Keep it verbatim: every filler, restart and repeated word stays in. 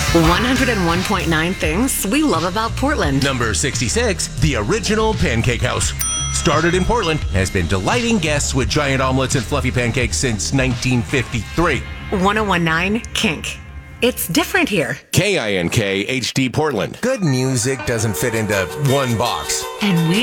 one oh one point nine things we love about Portland. Number sixty-six, the original Pancake House. Started in Portland, has been delighting guests with giant omelets and fluffy pancakes since nineteen fifty-three. one oh one point nine Kink. It's different here. K I N K H D Portland. Good music doesn't fit into one box. And we